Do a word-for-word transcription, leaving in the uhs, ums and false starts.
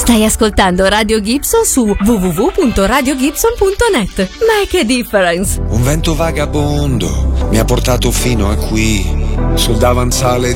Stai ascoltando Radio Gibson su w w w punto radio gibson punto net. Make a difference. Un vento vagabondo mi ha portato fino a qui, sul davanzale